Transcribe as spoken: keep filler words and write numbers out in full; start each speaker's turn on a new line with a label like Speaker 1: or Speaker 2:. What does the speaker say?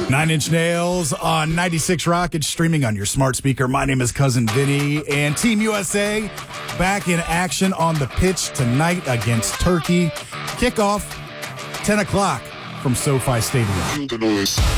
Speaker 1: Nine Inch Nails on ninety-six Rock. It's streaming on your smart speaker. My name is Cousin Vinny, and Team U S A back in action on the pitch tonight against Turkey. Kickoff ten o'clock from SoFi Stadium.